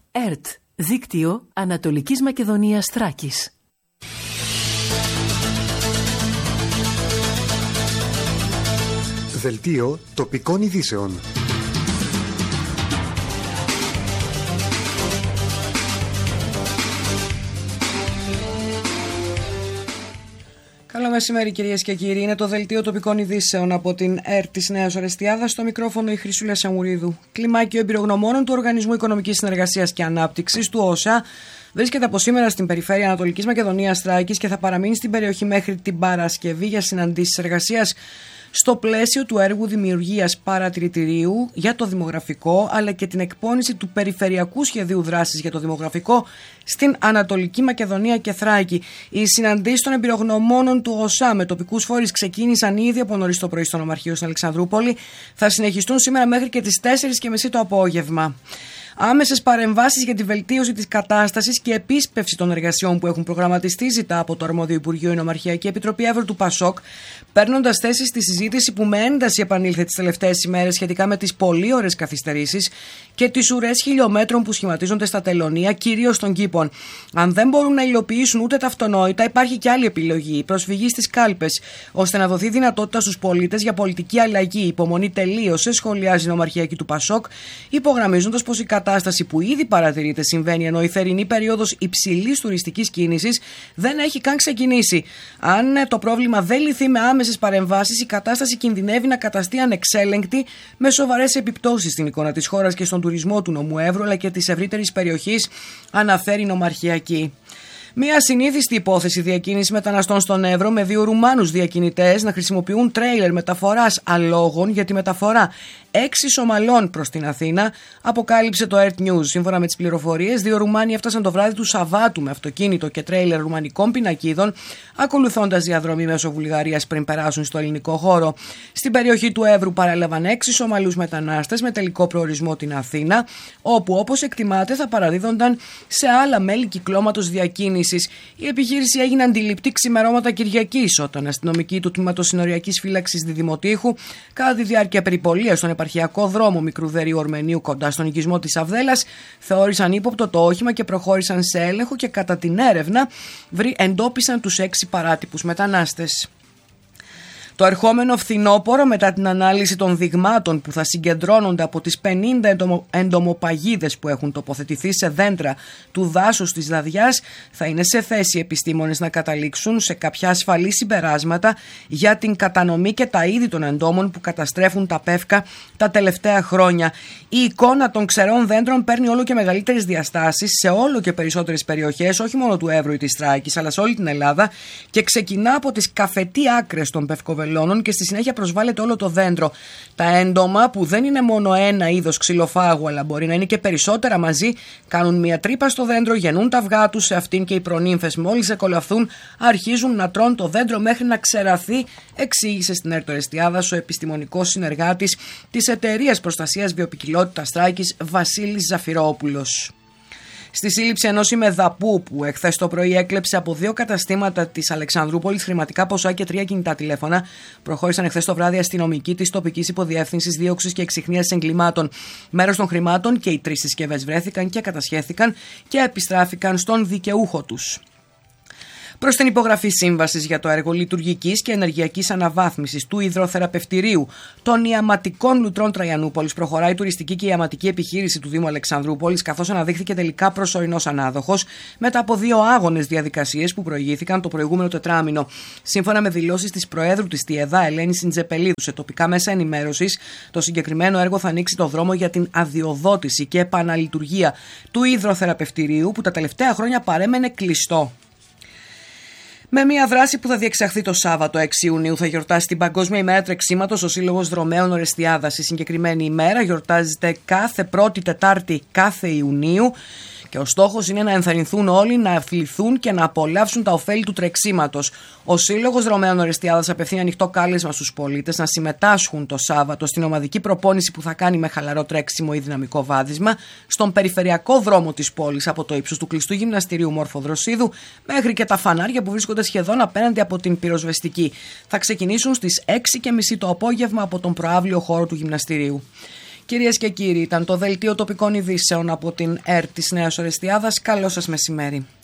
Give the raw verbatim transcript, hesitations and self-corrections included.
ΕΡΤ, δίκτυο Ανατολικής Μακεδονίας Θράκης. Δελτίο τοπικών ειδήσεων. Καλό μεσημέρι, κυρίες και κύριοι. Είναι το δελτίο τοπικών ειδήσεων από την ΕΡΤ της Νέας Ορεστιάδας. Στο μικρόφωνο η Χρυσούλα Σαμουρίδου. Κλιμάκιο εμπειρογνωμόνων του Οργανισμού Οικονομικής Συνεργασίας και Ανάπτυξης, του ΟΣΑ, βρίσκεται από σήμερα στην περιφέρεια Ανατολικής Μακεδονίας Θράκης και θα παραμείνει στην περιοχή μέχρι την Παρασκευή για συναντήσεις εργασίας στο πλαίσιο του έργου δημιουργίας παρατηρητηρίου για το δημογραφικό, αλλά και την εκπόνηση του Περιφερειακού Σχεδίου Δράσης για το δημογραφικό στην Ανατολική Μακεδονία και Θράκη. Οι συναντήσεις των εμπειρογνωμόνων του ΟΣΑ με τοπικούς φορείς ξεκίνησαν ήδη από νωρίς το πρωί στο Νομαρχείο στην Αλεξανδρούπολη. Θα συνεχιστούν σήμερα μέχρι και τις τέσσερις και μισή το απόγευμα. Άμεσες παρεμβάσεις για τη βελτίωση της κατάστασης και επίσπευση των εργασιών που έχουν προγραμματιστεί ζητά από το αρμόδιο Υπουργείο η Νομαρχιακή Επιτροπή Εύρου του Πασόκ, παίρνοντας θέση στη συζήτηση που με ένταση επανήλθε τις τελευταίες ημέρες σχετικά με τις πολύ ώρες καθυστερήσεις και τις ουρές χιλιόμετρων που σχηματίζονται στα τελωνεία, κυρίως των κήπων. Αν δεν μπορούν να υλοποιήσουν ούτε τα αυτονόητα, υπάρχει και άλλη επιλογή: η προσφυγή στις κάλπες, ώστε να δοθεί δυνατότητα στους πολίτες για πολιτική αλλαγή. Η υπομονή τελείωσε, σχολιάζει η Νομαρχιακή του Πασόκ, υπογραμμίζοντας πως η κατάσταση που ήδη παρατηρείται συμβαίνει ενώ η θερινή περίοδος υψηλής τουριστικής κίνησης δεν έχει καν ξεκινήσει. Αν το πρόβλημα δεν λυθεί με άμεσες παρεμβάσεις, η κατάσταση κινδυνεύει να καταστεί ανεξέλεγκτη, με σοβαρές επιπτώσεις στην εικόνα της χώρας και στον τουρισμό του νομού Εύρου αλλά και της ευρύτερης περιοχής, αναφέρει η Νομαρχιακή. Μια συνήθιστη υπόθεση διακίνηση μεταναστών στον Εύρο, με δύο Ρουμάνους διακινητές να χρησιμοποιούν τρέιλερ μεταφοράς αλόγων για τη μεταφορά έξι Σομαλών προς την Αθήνα, αποκάλυψε το ΕΡΤ News. Σύμφωνα με τις πληροφορίες, δύο Ρουμάνοι έφτασαν το βράδυ του Σαββάτου με αυτοκίνητο και τρέιλερ ρουμανικών πινακίδων, ακολουθώντας διαδρομή μέσω Βουλγαρίας πριν περάσουν στο ελληνικό χώρο. Στην περιοχή του Εύρου παρέλαβαν έξι Σομαλούς μετανάστες με τελικό προορισμό την Αθήνα, όπου όπως εκτιμάται θα παραδίδονταν σε άλλα μέλη κυκλώματος διακίνησης. Η επιχείρηση έγινε αντιληπτή ξημερώματα Κυριακής, όταν αστυνομικοί του Τμήματος Συνοριακής Φύλαξης Διδημοτήχου, κατά τη διάρκεια περιπολίας στον επαρχιακό δρόμο Μικρουδερίου Ορμενίου κοντά στον οικισμό της Αυδέλας, θεώρησαν ύποπτο το όχημα και προχώρησαν σε έλεγχο και κατά την έρευνα εντόπισαν τους έξι παράτυπους μετανάστες. Το ερχόμενο φθινόπωρο, μετά την ανάλυση των δειγμάτων που θα συγκεντρώνονται από τις πενήντα εντομοπαγίδες που έχουν τοποθετηθεί σε δέντρα του δάσους της Δαδιάς, θα είναι σε θέση οι επιστήμονες να καταλήξουν σε κάποια ασφαλή συμπεράσματα για την κατανομή και τα είδη των εντόμων που καταστρέφουν τα πεύκα τα τελευταία χρόνια. Η εικόνα των ξερών δέντρων παίρνει όλο και μεγαλύτερες διαστάσεις σε όλο και περισσότερες περιοχές, όχι μόνο του Εύρου ή της Θράκης, αλλά σε όλη την Ελλάδα, και ξεκινά από τις καφετή άκρες των πευκοβελών και στη συνέχεια προσβάλλεται όλο το δέντρο. Τα έντομα, που δεν είναι μόνο ένα είδος ξυλοφάγου, αλλά μπορεί να είναι και περισσότερα μαζί, κάνουν μια τρύπα στο δέντρο, γεννούν τα αυγά τους σε αυτήν και οι προνύμφες, μόλις εκολαφθούν, αρχίζουν να τρώνε το δέντρο μέχρι να ξεραθεί, εξήγησε στην ΕΡΤ Ορεστιάδας ο επιστημονικός συνεργάτης της Εταιρείας Προστασίας Βιοποικιλότητας Θράκης, Βασίλης Ζαφυρόπουλος. Στη σύλληψη ενός ημεδαπού που εχθές το πρωί έκλεψε από δύο καταστήματα της Αλεξανδρούπολης χρηματικά ποσά και τρία κινητά τηλέφωνα, προχώρησαν εχθές το βράδυ αστυνομικοί της τοπικής υποδιεύθυνσης δίωξης και εξιχνίασης εγκλημάτων. Μέρος των χρημάτων και οι τρεις συσκευές βρέθηκαν και κατασχέθηκαν και επιστράφηκαν στον δικαιούχο τους. Προς την υπογραφή σύμβασης για το έργο λειτουργικής και ενεργειακής αναβάθμισης του υδροθεραπευτηρίου των ιαματικών λουτρών Τραϊανούπολης προχωράει η τουριστική και ιαματική επιχείρηση του Δήμου Αλεξανδρούπολης, καθώς αναδείχθηκε τελικά προσωρινός ανάδοχος μετά από δύο άγονες διαδικασίες που προηγήθηκαν το προηγούμενο τετράμινο. Σύμφωνα με δηλώσεις της Προέδρου της ΤΙΕΔΑ, Ελένης Συντζεπελίδου, σε τοπικά μέσα ενημέρωσης, το συγκεκριμένο έργο θα ανοίξει το δρόμο για την αδειοδότηση και επαναλειτουργία του υδροθεραπευτηρίου που τα τελευταία χρόνια παρέμενε κλειστό. Με μια δράση που θα διεξαχθεί το Σάββατο έξι Ιουνίου θα γιορτάσει την Παγκόσμια ημέρα τρεξίματος ο Σύλλογος Δρομέων Ορεστιάδας. Η συγκεκριμένη ημέρα γιορτάζεται κάθε πρώτη Τετάρτη κάθε Ιουνίου και ο στόχος είναι να ενθαρρυνθούν όλοι να αθληθούν και να απολαύσουν τα ωφέλη του τρεξίματος. Ο Σύλλογος Δρομέων Ορεστιάδας απευθύνει ανοιχτό κάλεσμα στους πολίτες να συμμετάσχουν το Σάββατο στην ομαδική προπόνηση που θα κάνει με χαλαρό τρέξιμο ή δυναμικό βάδισμα στον περιφερειακό δρόμο της πόλης, από το ύψος του κλειστού γυμναστηρίου Μόρφο Δροσίδου μέχρι και τα φανάρια που βρίσκονται σχεδόν απέναντι από την πυροσβεστική. Θα ξεκινήσουν στις έξι και μισή το απόγευμα από τον προαύλιο χώρο του γυμναστηρίου. Κυρίες και κύριοι, ήταν το δελτίο τοπικών ειδήσεων από την ΕΡΤ της Νέας Ορεστιάδας. Καλό σας μεσημέρι.